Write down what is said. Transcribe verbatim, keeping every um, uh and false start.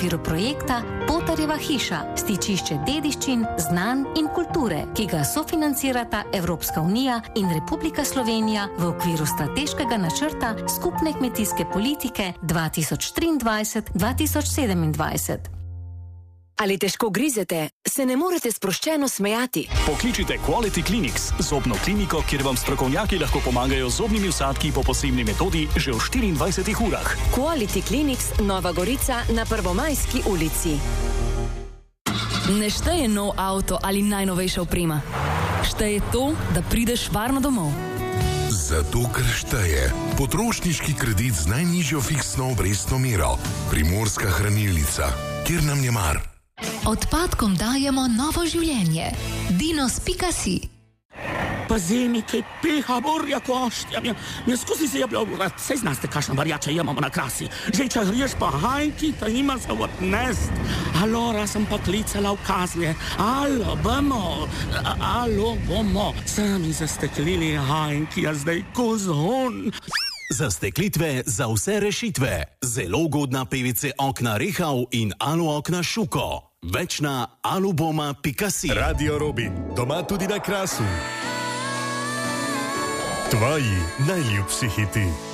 okviru projekta Potarjeva hiša, stičišče dediščin, znanj in kulture, ki ga sofinancirata Evropska unija in Republika Slovenija v okviru strateškega načrta skupne kmetijske politike dva tisoč triindvajset do dva tisoč sedemindvajset. Ali težko grizete, se ne morete sproščeno smejati? Pokličite Quality Clinics, zobno kliniko, kjer vam strokovnjaki lahko pomagajo z zobnimi vsadki po posebni metodi že v štiriindvajsetih urah. Quality Clinics, Nova Gorica na Prvomajski ulici. Ne šteje nov avto ali najnovejša oprema. Šteje to, da prideš varno domov. Zato, ker šteje potrošniški kredit z najnižjo fiksno obrestno mero. Primorska hranilnica, kjer nam je mar. Odpadkom dajemo novo življenje. Dinos pika si. Pa zemi, kaj peha, borja koštja. Mja skozi se je bil, sej znaste, kašna varjača imamo na krasi. Že če griješ pa hajki, ta ima se odnest. Alora sem pa klicala v kazlje. Alo, bomo, alo, bomo. Sami zasteklili hajki, a zdaj kozhon. Zasteklitve za vse rešitve. Zelo ugodna P V C okna Rehau in Alu okna Šuko. Več na aluboma pika si. Radio Robin, doma tudi na Krasu. Tvoji najljubši hiti.